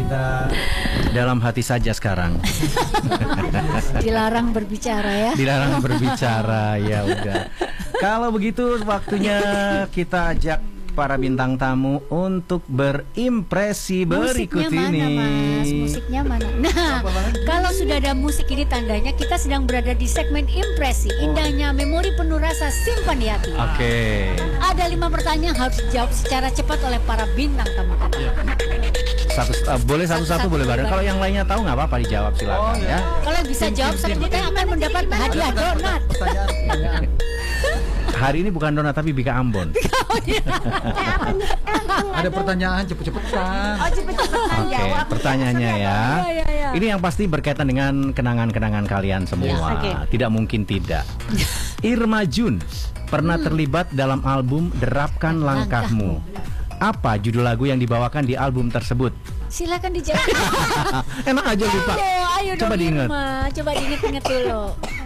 Cinta dalam hati saja sekarang. Dilarang berbicara ya. Dilarang berbicara, ya udah. Kalau begitu waktunya kita ajak para bintang tamu untuk berimpresi berikut Musiknya ini. mana, Mas? Musiknya mana? Nah, kalau sudah ada musik ini tandanya kita sedang berada di segmen impresi. Indahnya memori penuh rasa simpan di hati. Oke. Ada 5 pertanyaan harus dijawab secara cepat oleh para bintang tamu. Boleh satu-satu boleh bareng. Kalau yang lainnya tahu nggak apa-apa dijawab silakan ya. Kalau bisa jawab satu pertanyaan akan mendapat hadiah donat. Hari ini bukan donat tapi Bika Ambon. Ada pertanyaan cepet-cepetan. Cepet-cepetan Oke, jawab. pertanyaannya ya. Ya. Ini yang pasti berkaitan dengan kenangan-kenangan kalian semua. Tidak mungkin tidak. Irma Jun pernah terlibat dalam album Derapkan Langkahmu. Apa judul lagu yang dibawakan di album tersebut? Silakan dijawab. Enak aja lupa. Ayo Coba dong, diingat. Irma. Coba diingat-ingat dulu.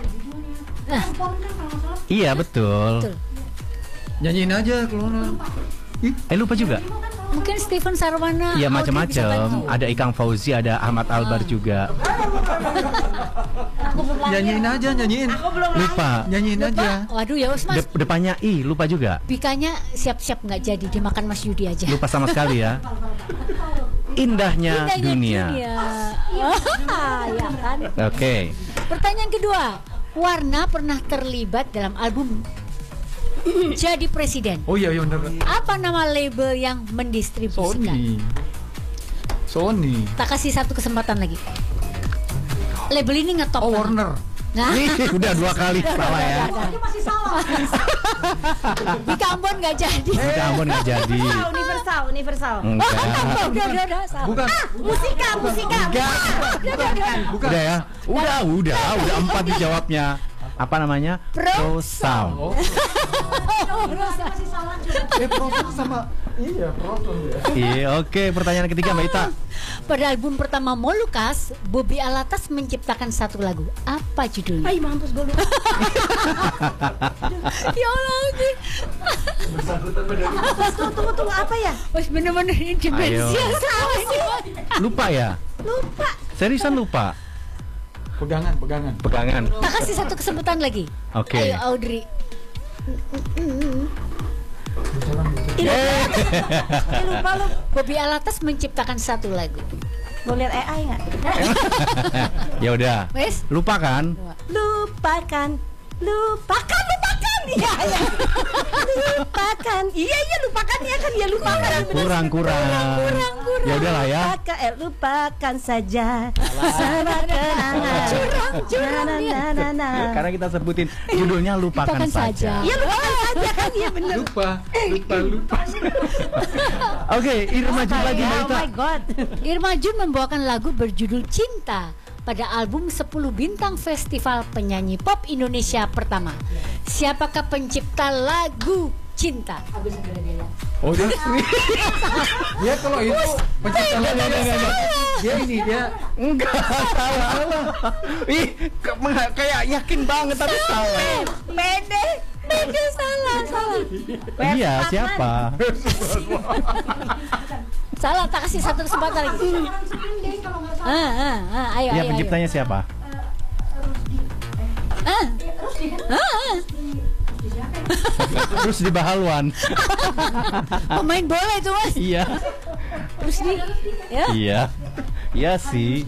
Iya betul. Nyanyiin aja kalau Lupa juga. Mungkin Steven Sarwana. Iya Audrey bisa macam-macam. bantu. Ada Ikang Fauzi, ada Ahmad Albar juga. nyanyiin aja, nyanyiin. Lupa. Nyanyiin aja. Waduh ya Mas. Depannya I, lupa juga. Bikanya siap-siap nggak jadi dimakan Mas Yudi aja. Lupa sama sekali ya. Indahnya dunia. Ya kan. Oke. Pertanyaan kedua. Warna pernah terlibat dalam album Jadi Presiden. Oh iya bener. Apa nama label yang mendistribusikan? Sony. Tak kasih satu kesempatan lagi. Label ini ngetop. Oh banget. Warner. Nah, Udah 2 kali salah ya. Masih salah. Bika Ambon nggak jadi. Bika Ambon nggak jadi. Universal. Enggak. Udah, salah. Bukan. Musika. Bukan. Udah ya. Udah 4 dijawabnya. Apa namanya? Pro Sound. Proton sama Proton ya. Iya, oke. Pertanyaan ketiga Mbak Ita. Pada album pertama Molukas, Bobby Alatas menciptakan satu lagu. Apa judulnya? Ay mampus gue lupa. Ya Allah, Tunggu apa ya? wes bener-bener ini dimensi Ayo. yang salah sih. Lupa ya? Lupa. Seriusan lupa? Pegangan. Tak kasih satu kesempatan lagi. Oke. Ayo Audrey. Lupa lu. Bobby Alatas menciptakan satu lagu. Boleh lihat AI nggak? Ya udah. Wes. Lupa kan? Lupakan. Iya. Lupakan. Iya lupakan ya kan ya lupakan. Kurang. Ya udahlah ya. Lupakan saja. Semua kenangan. Curang. Karena kita sebutin judulnya lupakan saja. Ya lupakan saja kan ya bener. Lupa. Oke, Irma Jun lagi Mbak Oh Ita. my god. Irma Jun membawakan lagu berjudul Cinta pada album 10 Bintang Festival Penyanyi Pop Indonesia pertama. Siapakah pencipta lagu Cinta? Oh dia kalau itu pencipta dia Enggak salah. Ih, kayak yakin banget tapi salah. Pede salah. Iya, siapa? Salah, tak kasih satu kesempatan lagi. Ayo. Ya penciptanya siapa? Terus di Bahalwan. Pemain bola itu Mas. Iya. Terus di ya. Iya. Iya sih.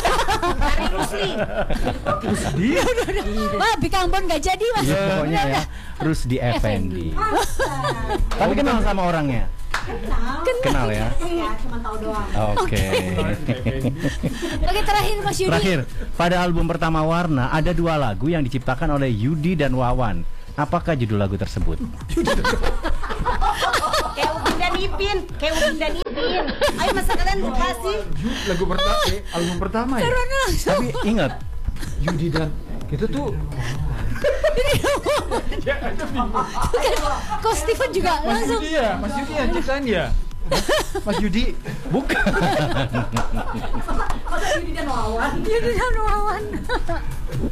Wah, Bika Ambon nggak jadi Mas. Iya, pokoknya ya. Rusdi Effendi. Tapi kenal sama orangnya? Kenal ya? Cuma tahu doang. Oke. Oke, terakhir Mas Yudi. Terakhir, pada album pertama Warna ada 2 lagu yang diciptakan oleh Yudi dan Wawan. Apakah judul lagu tersebut? Kayak Upin dan Ipin. Ayo masa kalian kasih. lagu pertama album pertama ya. Tapi ingat, Yudi dan itu tuh Kok Steven juga langsung. Mas Yudi yang ciptain ya. Mas Yudi bukan. Yudi dan Wawan.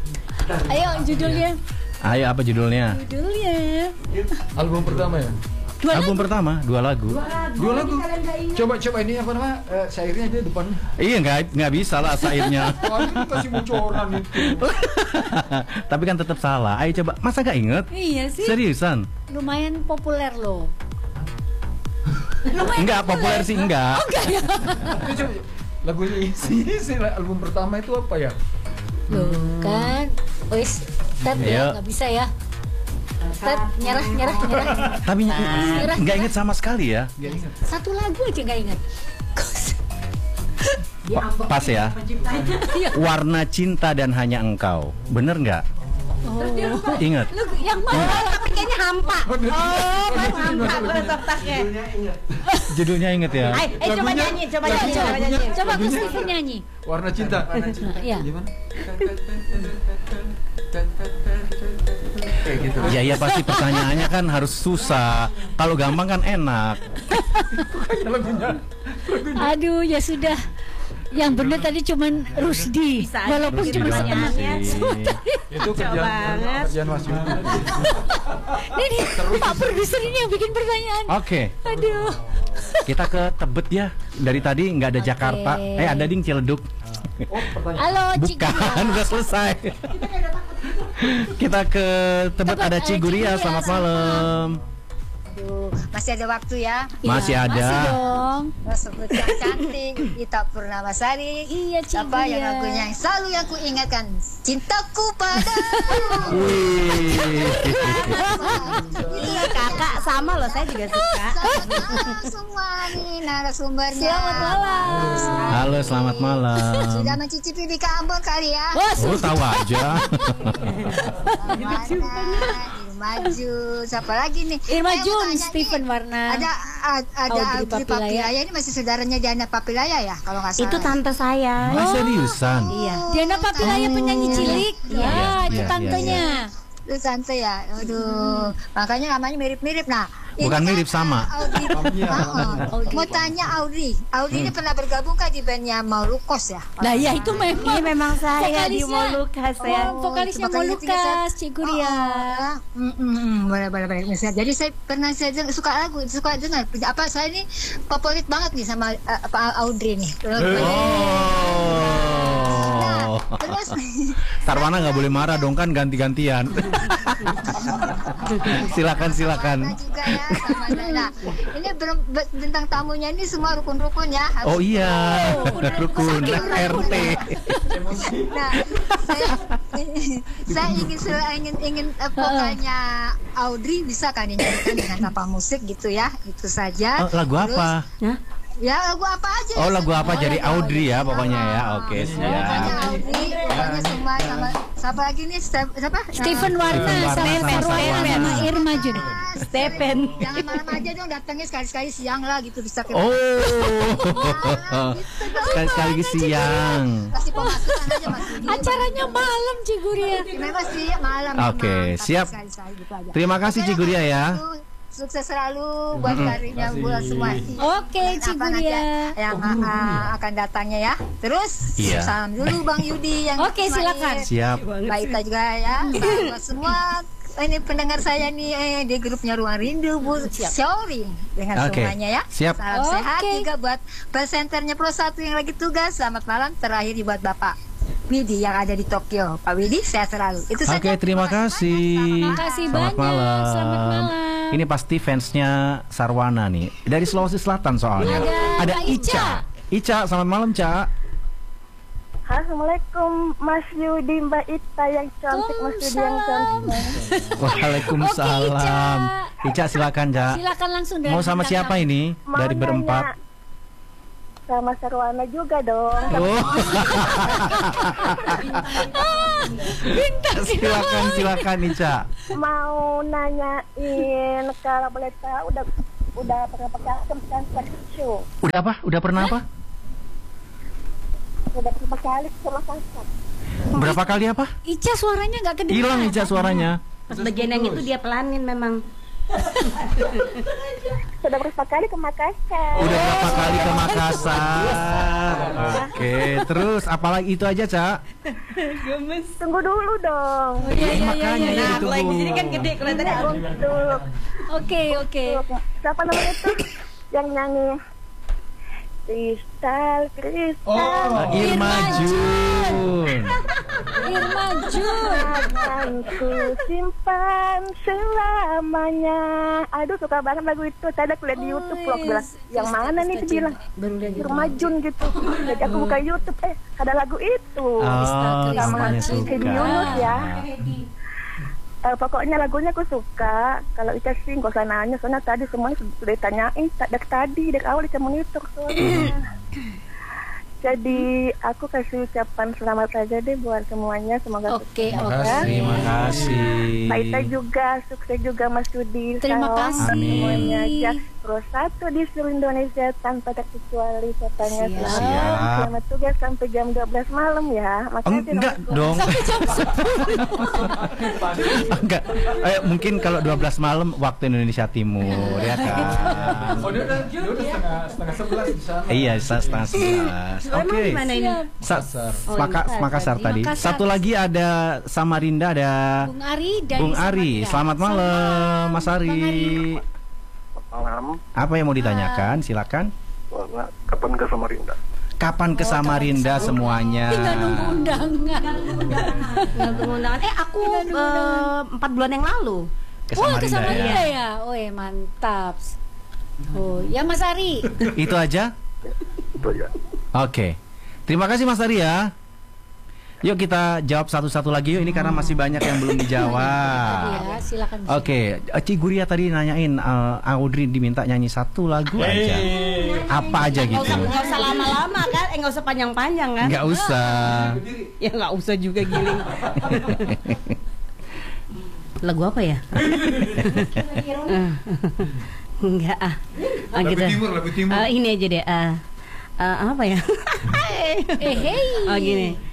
Ayo judulnya. Ayo apa judulnya? Judulnya. album pertama ya. Album pertama 2 lagu. Dua lagu. Coba ini apa nama? Syairnya aja depan. Iya nggak bisa lah syairnya. Wah, ini kasih bocoran itu. Tapi kan tetap salah. Ayo coba, masa nggak inget? Iya sih. Seriusan? Lumayan populer loh. Enggak populer sih enggak. Enggak ya. Coba, lagunya isi album pertama itu apa ya? Loh kan, wis, Tet ya nggak bisa ya. Tet nyerah. Tapi nggak inget sama sekali ya. Satu lagu aja nggak inget. Pas ya. Warna cinta dan hanya engkau. Bener nggak? Oh. Ingat. Lu yang mana? Tapi kayaknya hampa. Oh, baru hampa baru totaknya. Judulnya inget ya. Coba nyanyi. Coba Gus Steven nyanyi. Warna cinta. Iya. Gimana? Kayak gitu. Ya pasti pertanyaannya kan harus susah. Kalau gampang kan enak. Lagunya. Aduh, ya sudah. Yang benar tadi cuman Rusdi, walaupun cuma pertanyaannya. Itu kerjaan Mas Yudi. Ini Pak Produser ini yang bikin pertanyaan. Oke. Aduh. Kita ke Tebet ya. Dari tadi nggak ada Jakarta. Ada ding Ciledug. Oh, pertanyaan. Halo, Bukan, udah selesai. Kita ke Tebet ada Ciguria. Selamat malam. Aduh, masih ada waktu ya. Masih ada. Masih dong. Sebut yang cantik, Ita Purnamasari. Iya, Apa yang Ciguria. lagunya yang selalu yang ku ingatkan, cintaku padamu. Wih. Iya kakak sama loh, saya juga suka. Semua nih narasumbernya. Selamat malam. Halo, selamat malam. Sudah mencicipi di Ambon kali ya? Wah, Oh, tahu aja. Maju, siapa lagi nih? Irma Saya mau Jun, tanya Stephen nih, Warna. Ada Audrey Audrey Papilaya. Papilaya ini masih saudaranya Diana Papilaya ya, kalau nggak salah. Itu tante saya. Ah, seriusan? Iya. Diana Papilaya penyanyi cilik. Ya, itu iya, tantenya. Lu tante ya, aduh, makanya namanya mirip-mirip. Nah, Bukan ini mirip, sama. Audrey, mau tanya Audrey ini pernah bergabung kan di bandnya Maulukos ya? Nah, ya itu Ini memang saya di Vokalisnya. Molukas ya. Vokalisnya Coba kalian tinggal Molukas, Ciguria. Boleh. Jadi saya pernah suka dengar. Apa saya ini favorit banget nih sama Audrey nih. Oh. Terus Sarwana nggak boleh marah dong, kan ganti-gantian. Silakan. Sama juga ya, sama nah, ini bintang tamunya ini semua rukun-rukun ya. Oh iya, rukun RT. Nah, saya ingin vokalnya Audrey bisa kan dinyanyikan dengan tanpa musik gitu ya, itu saja. Oh, lagu apa? Ya lagu apa aja. Oh, lagu apa? Jadi Audrey ya pokoknya ya. Oke, Pokoknya siap. Audrey, pokoknya semua sama siapa lagi nih? Siapa? Stephen Warna sama Irma Jun. Stephen. Jangan malam aja dong, datangnya sekali-sekali siang lah gitu bisa ke. Oh, sekali-sekali siang. Kasih pemasukan aja Mas Yudi. Acaranya malam, Ciguria. Memang sih malam. Oke, memang, siap. tapi sekali-sekali gitu aja. Terima kasih Ciguria ya. Sukses selalu buat karirnya buat semua. Oke, Dan apa nanti Ciguria. yang akan datangnya ya. Terus Iya. salam dulu Bang Yudi yang Oke, silakan. Siap. Mbak Ita juga ya. Salam buat semua ini pendengar saya nih di grupnya Ruang Rindu Bu sharing dengan Oke, semuanya ya. siap. Salam Oke. sehat juga buat presenternya Pro 1 yang lagi tugas. Selamat malam terakhir buat Bapak Widi yang ada di Tokyo. Pak Widi sehat selalu. Itu saja. Oke, terima kasih. Terima kasih Selamat banyak. malam. Selamat malam. Ini pasti fansnya Sarwana nih. Dari Sulawesi Selatan soalnya. Ada Kak Ica. Ica, selamat malam, Ca. Assalamualaikum Mas Yudi, Mbak Ita yang cantik, Mas Yudi yang cantik. Waalaikumsalam. Oke, Ica, silakan, Ca. Silakan langsung dari Mau sama bintang siapa tamu. ini? Mau Dari nanya berempat. sama Sarwana juga dong. Oh. Bintang silakan Ica. Mau nanyain kalau boleh tahu udah pernah pakai kan show. Udah apa? Udah pernah apa? Udah berapa kali sama Kanker. Berapa kali apa? Ica suaranya nggak kedengeran. Hilang Ica suaranya. Pas bagian yang itu dia pelanin memang. Sudah berapa kali ke Makassar? Udah berapa kali ke Makassar? Oke, terus apalagi itu aja, Ca? Gemes. Tunggu dulu dong. Oh, iya, Makanya iya. Nah, kalau yang di sini kan gede, kalau tadi Untuk Oke. siapa namanya itu yang nyanyi Kristal. Irma Jun. Akan ku simpan selamanya. Aduh, suka banget lagu itu. Saya ada lihat di YouTube vlog bilang, yang mana nih dibilang Irma Jun gitu. Jadi aku buka YouTube, ada lagu itu. Semuanya Hedi suka. Yunus ya. Pokoknya lagunya aku suka. Kalau Ica sih nggak usah nanya, soalnya tadi semuanya sudah ditanyain dari awal Ica monitor soalnya. Jadi aku kasih ucapan selamat saja deh buat semuanya, semoga Oke. Terima kasih. Mbak Ita juga, sukses juga Mas Yudi. Terima Salam kasih. semuanya aja. Terus satu di seluruh Indonesia tanpa terkecuali katanya. Siap. Selamat tugas sampai jam 12 malam ya. Makasih Enggak dong. Enggak. Mungkin kalau 12 malam waktu Indonesia Timur ya kan. Oh, dia udah setengah 11 di sana. Iya, setengah 11. Emang Oke. gimana ini? Makassar tadi. Makassar. Satu lagi ada Samarinda, ada Bung Ari dari Bung Ari. Samarinda. Selamat malam, Mas Bang Ari. Malam, Apa yang mau ditanyakan? Silakan. kapan ke Samarinda? Kapan ke Samarinda semuanya? Tinggal nunggu undangan. Nunggu undangan. Aku 4 bulan yang lalu. Ke Wah, ke Samarinda Samarinda ya. ya. Oh, mantap. Oh, ya Mas Ari. Itu aja. Itu ya. Oke. Terima kasih Mas Ari ya. Yuk kita jawab satu-satu lagi yuk, ini karena masih banyak yang belum dijawab. Ya, silakan. Oke, Ciguria tadi nanyain Audrey diminta nyanyi satu lagu aja. Apa aja gitu? Nggak usah lama-lama kan? Nggak usah panjang-panjang kan? Nggak usah. Ya nggak usah juga giling. Lagu apa ya? Enggak gitu. Lagu timur. Ini aja deh. Apa ya? Hey. Oh gini.